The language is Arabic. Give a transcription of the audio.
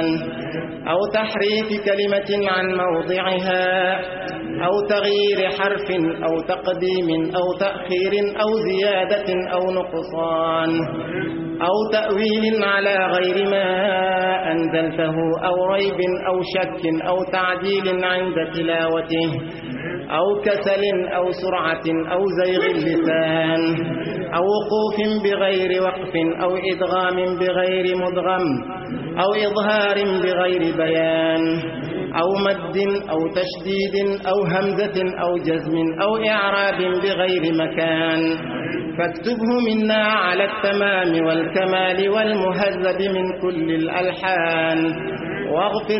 أو تحريف كلمة عن موضعها أو تغيير حرف أو تقديم أو تأخير أو زيادة أو نقصان أو تأويل على غير ما أنزلته أو ريب أو شك أو تعديل عند تلاوته أو كسل أو سرعة أو زيغ اللسان أو وقوف بغير وقف أو إدغام بغير مدغم أو إظهار بغير بيان أو مد أو تشديد أو همزة أو جزم أو إعراب بغير مكان فاكتبه منا على التمام والكمال والمهذب من كل الألحان واغفر